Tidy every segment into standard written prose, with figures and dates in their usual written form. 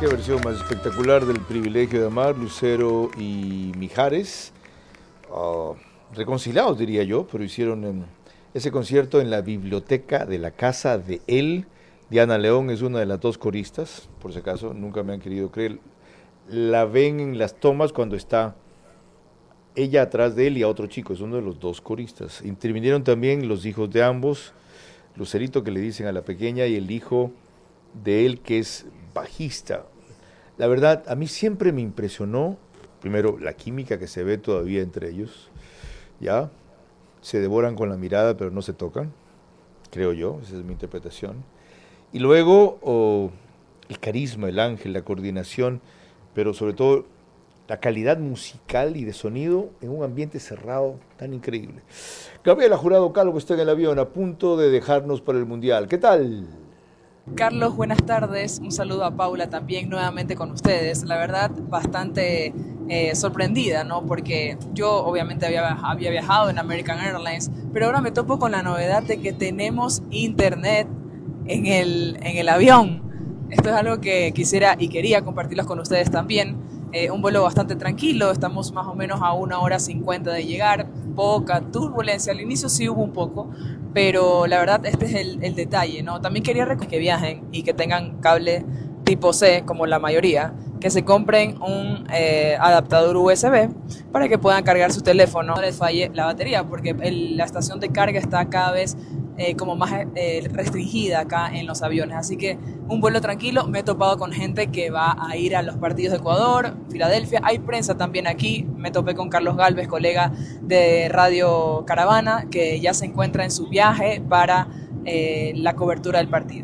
Qué versión más espectacular del Privilegio de Amar, Lucero y Mijares, reconciliados diría yo, pero hicieron ese concierto en la biblioteca de la casa de él. Diana León es una de las dos coristas, por si acaso, nunca me han querido creer. La ven en las tomas cuando está ella atrás de él y a otro chico, es uno de los dos coristas. Intervinieron también los hijos de ambos, Lucerito, que le dicen a la pequeña, y el hijo de él, que es bajista. La verdad, a mí siempre me impresionó, primero, la química que se ve todavía entre ellos, ¿ya? Se devoran con la mirada, pero no se tocan, creo yo, esa es mi interpretación. Y luego, el carisma, el ángel, la coordinación, pero sobre todo la calidad musical y de sonido en un ambiente cerrado tan increíble. Gabriela Jurado Calvo está en el avión a punto de dejarnos para el Mundial. ¿Qué tal? Carlos, buenas tardes. Un saludo a Paula también nuevamente con ustedes. La verdad, bastante sorprendida, ¿no? Porque yo obviamente había viajado en American Airlines, pero ahora me topo con la novedad de que tenemos internet en el avión. Esto es algo que quisiera y quería compartirlos con ustedes también. Un vuelo bastante tranquilo, estamos más o menos a 1 hora 50 de llegar, poca turbulencia, al inicio sí hubo un poco, pero la verdad este es el detalle, ¿no? También quería recomendar que viajen y que tengan cable tipo C, como la mayoría, que se compren un adaptador USB para que puedan cargar su teléfono, no les falle la batería, porque la estación de carga está cada vez como más restringida acá en los aviones, así que un vuelo tranquilo. Me he topado con gente que va a ir a los partidos de Ecuador, Filadelfia, hay prensa también aquí. Me topé con Carlos Galvez, colega de Radio Caravana, que ya se encuentra en su viaje para la cobertura del partido.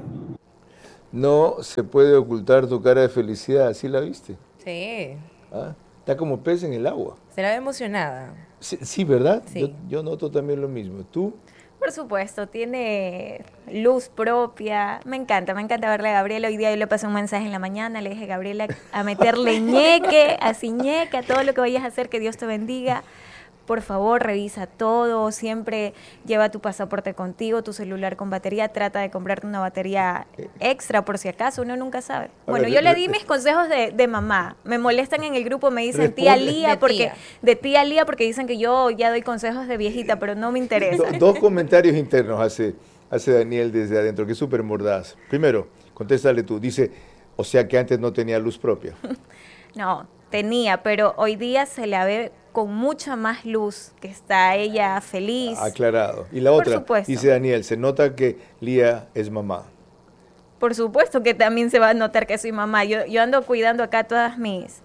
No se puede ocultar tu cara de felicidad, ¿sí la viste? Sí. ¿Ah? Está como pez en el agua. Se la ve emocionada. Sí, sí, ¿verdad? Sí. Yo noto también lo mismo. ¿Tú? Por supuesto, tiene luz propia. Me encanta verle a Gabriela. Hoy día yo le pasé un mensaje en la mañana, le dije, Gabriela, a meterle ñeque, así ñeque, a todo lo que vayas a hacer, que Dios te bendiga. Por favor, revisa todo, siempre lleva tu pasaporte contigo, tu celular con batería, trata de comprarte una batería extra por si acaso, uno nunca sabe. Bueno, yo le di mis consejos de mamá. Me molestan en el grupo, me dicen tía Lía, porque dicen que yo ya doy consejos de viejita, pero no me interesa. Dos comentarios internos hace Daniel desde adentro, que es súper mordaz. Primero, contéstale tú, dice, o sea que antes no tenía luz propia. No, tenía, pero hoy día se la ve con mucha más luz, que está ella feliz. Aclarado. Y la otra, dice Daniel, se nota que Lía es mamá. Por supuesto que también se va a notar que soy mamá. Yo ando cuidando acá todas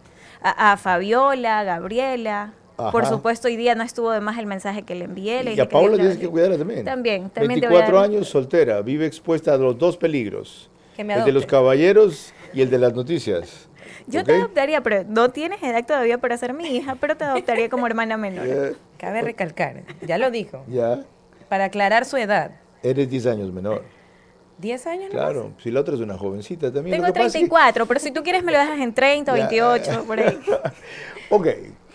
a Fabiola, a Gabriela. Ajá. Por supuesto, hoy día no estuvo de más el mensaje que le envié. Y a Paula tienes que cuidarla también. También 24 años, soltera, vive expuesta a los dos peligros. El de los caballeros y el de las noticias. Yo te adoptaría, pero no tienes edad todavía para ser mi hija, pero te adoptaría como hermana menor. Cabe recalcar, ya lo dijo. Ya. Para aclarar su edad. Eres 10 años menor. ¿10 años? Claro, más? Si la otra es una jovencita también. Tengo 34, pero si tú quieres me lo dejas en 30, 28, por ahí. Ok,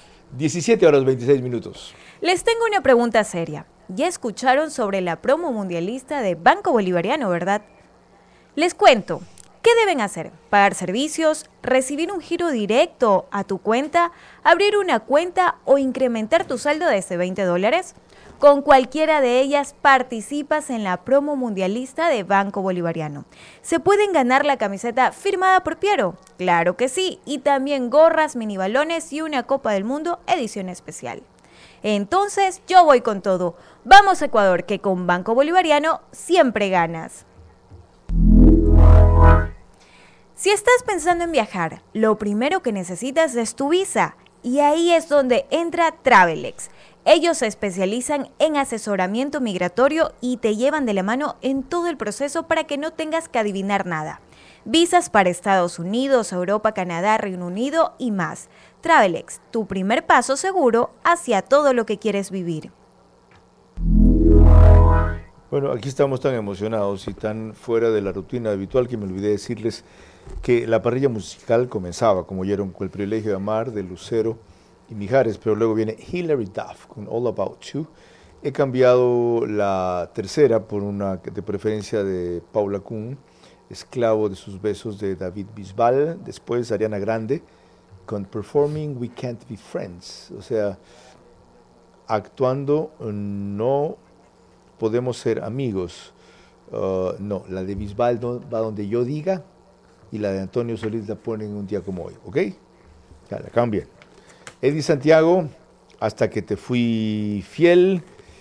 17 horas 26 minutos. Les tengo una pregunta seria. Ya escucharon sobre la promo mundialista de Banco Bolivariano, ¿verdad? Les cuento. ¿Qué deben hacer? Pagar servicios, recibir un giro directo a tu cuenta, abrir una cuenta o incrementar tu saldo desde $20. Con cualquiera de ellas participas en la promo mundialista de Banco Bolivariano. ¿Se pueden ganar la camiseta firmada por Piero? Claro que sí, y también gorras, minibalones y una Copa del Mundo edición especial. Entonces yo voy con todo. Vamos a Ecuador, que con Banco Bolivariano siempre ganas. Si estás pensando en viajar, lo primero que necesitas es tu visa, y ahí es donde entra Travelex. Ellos se especializan en asesoramiento migratorio y te llevan de la mano en todo el proceso para que no tengas que adivinar nada. Visas para Estados Unidos, Europa, Canadá, Reino Unido y más. Travelex, tu primer paso seguro hacia todo lo que quieres vivir. Bueno, aquí estamos tan emocionados y tan fuera de la rutina habitual que me olvidé decirles que la parrilla musical comenzaba, como oyeron, con El Privilegio de Amar, de Lucero y Mijares, pero luego viene Hilary Duff con All About You. He cambiado la tercera por una de preferencia de Paula Kuhn, esclavo de sus besos de David Bisbal. Después Ariana Grande con Performing We Can't Be Friends. O sea, actuando no podemos ser amigos. No, la de Bisbal no va donde yo diga y la de Antonio Solís la ponen un día como hoy, ¿ok? Ya, la cambian. Eddie Santiago, Hasta que te fui fiel.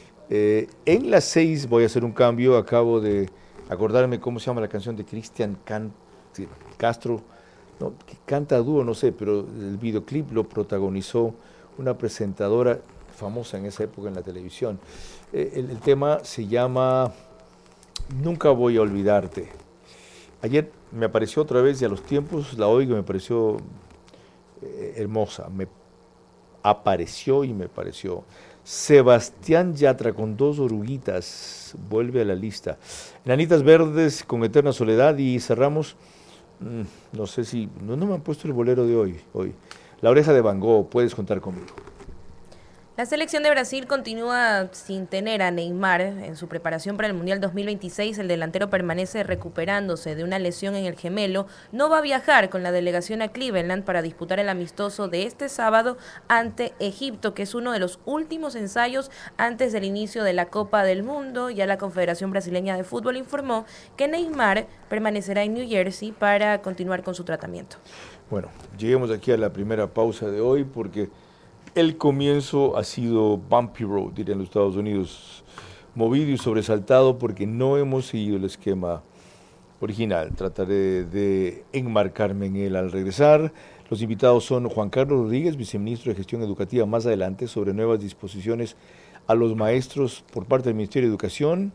En las 6 voy a hacer un cambio, acabo de acordarme cómo se llama la canción de Cristian Castro, no, que canta dúo, no sé, pero el videoclip lo protagonizó una presentadora famosa en esa época en la televisión. El tema se llama Nunca voy a olvidarte. Ayer me apareció otra vez y a los tiempos la oigo y me pareció hermosa, me apareció y me pareció. Sebastián Yatra con Dos oruguitas vuelve a la lista. Enanitas Verdes con Eterna Soledad y cerramos, no sé si, no me han puesto el bolero de hoy. La Oreja de Van Gogh, puedes contar conmigo. La selección de Brasil continúa sin tener a Neymar en su preparación para el Mundial 2026. El delantero permanece recuperándose de una lesión en el gemelo. No va a viajar con la delegación a Cleveland para disputar el amistoso de este sábado ante Egipto, que es uno de los últimos ensayos antes del inicio de la Copa del Mundo. Ya la Confederación Brasileña de Fútbol informó que Neymar permanecerá en New Jersey para continuar con su tratamiento. Bueno, lleguemos aquí a la primera pausa de hoy porque el comienzo ha sido bumpy road, dirían los Estados Unidos, movido y sobresaltado porque no hemos seguido el esquema original. Trataré de enmarcarme en él al regresar. Los invitados son Juan Carlos Rodríguez, viceministro de Gestión Educativa, más adelante, sobre nuevas disposiciones a los maestros por parte del Ministerio de Educación,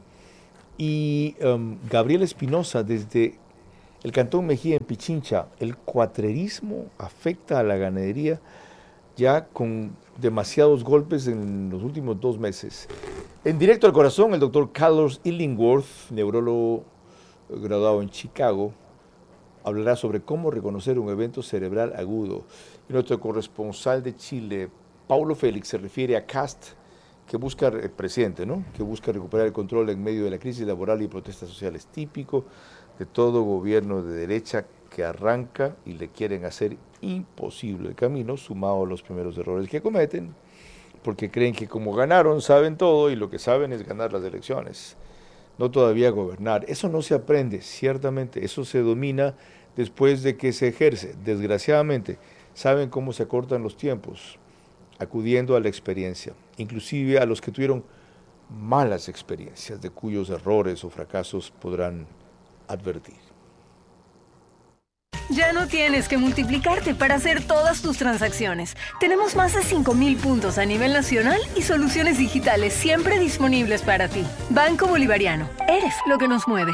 y Gabriel Espinosa, desde el Cantón Mejía en Pichincha. El cuatrerismo afecta a la ganadería ya con demasiados golpes en los últimos 2 meses. En Directo al Corazón, el doctor Carlos Illingworth, neurólogo graduado en Chicago, hablará sobre cómo reconocer un evento cerebral agudo. Y nuestro corresponsal de Chile, Paulo Félix, se refiere a CAST, que busca, el presidente, ¿no?, que busca recuperar el control en medio de la crisis laboral y protestas sociales, típico de todo gobierno de derecha que arranca y le quieren hacer imposible el camino, sumado a los primeros errores que cometen, porque creen que como ganaron saben todo y lo que saben es ganar las elecciones, no todavía gobernar. Eso no se aprende, ciertamente, eso se domina después de que se ejerce. Desgraciadamente, saben cómo se acortan los tiempos, acudiendo a la experiencia, inclusive a los que tuvieron malas experiencias, de cuyos errores o fracasos podrán advertir. Ya no tienes que multiplicarte para hacer todas tus transacciones. Tenemos más de 5,000 puntos a nivel nacional y soluciones digitales siempre disponibles para ti. Banco Bolivariano. Eres lo que nos mueve.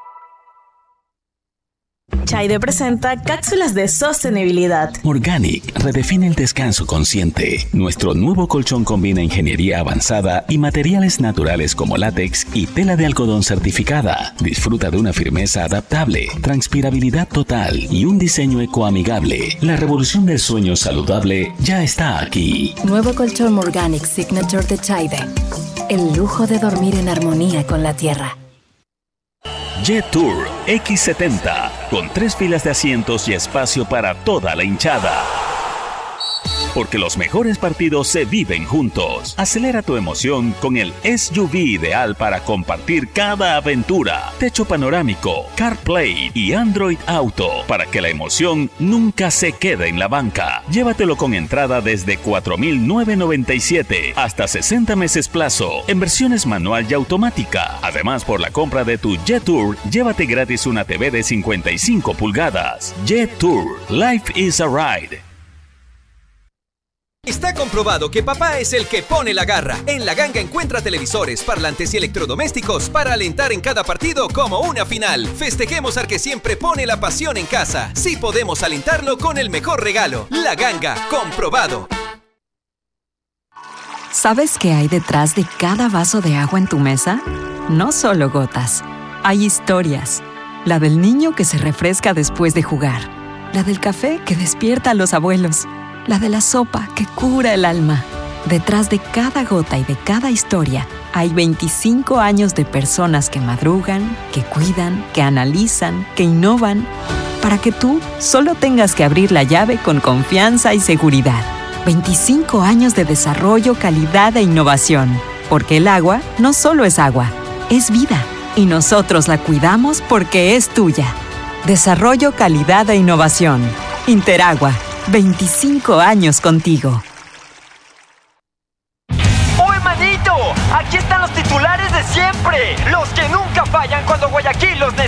Chaide presenta cápsulas de sostenibilidad. Organic redefine el descanso consciente. Nuestro nuevo colchón combina ingeniería avanzada y materiales naturales como látex y tela de algodón certificada. Disfruta de una firmeza adaptable, transpirabilidad total y un diseño ecoamigable. La revolución del sueño saludable ya está aquí. Nuevo colchón Organic Signature de Chaide. El lujo de dormir en armonía con la tierra. Jet Tour X70, con 3 filas de asientos y espacio para toda la hinchada. Porque los mejores partidos se viven juntos. Acelera tu emoción con el SUV ideal para compartir cada aventura. Techo panorámico, CarPlay y Android Auto, para que la emoción nunca se quede en la banca. Llévatelo con entrada desde $4,997 hasta 60 meses plazo, en versiones manual y automática. Además, por la compra de tu Jet Tour, llévate gratis una TV de 55 pulgadas. Jet Tour, life is a ride. Está comprobado que papá es el que pone la garra. En La Ganga encuentra televisores, parlantes y electrodomésticos para alentar en cada partido como una final. Festejemos al que siempre pone la pasión en casa. Sí podemos alentarlo con el mejor regalo. La Ganga, comprobado. ¿Sabes qué hay detrás de cada vaso de agua en tu mesa? No solo gotas. Hay historias. La del niño que se refresca después de jugar. La del café que despierta a los abuelos. La de la sopa que cura el alma. Detrás de cada gota y de cada historia hay 25 años de personas que madrugan, que cuidan, que analizan, que innovan, para que tú solo tengas que abrir la llave con confianza y seguridad. 25 años de desarrollo, calidad e innovación. Porque el agua no solo es agua, es vida. Y nosotros la cuidamos porque es tuya. Desarrollo, calidad e innovación. Interagua. 25 años contigo. ¡Uy, manito! Aquí están los titulares de siempre. Los que nunca fallan cuando Guayaquil los necesita.